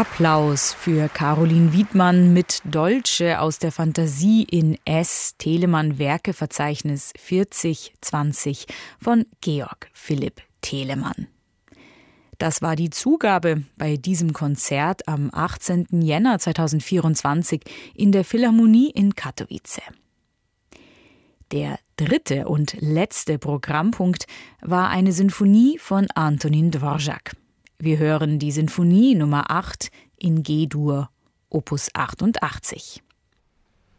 Applaus für Caroline Wiedmann mit Dolce aus der Fantasie in S. Telemann Werkeverzeichnis 4020 von Georg Philipp Telemann. Das war die Zugabe bei diesem Konzert am 18. Jänner 2024 in der Philharmonie in Katowice. Der dritte und letzte Programmpunkt war eine Sinfonie von Antonín Dvořák. Wir hören die Sinfonie Nummer 8 in G-Dur, Opus 88.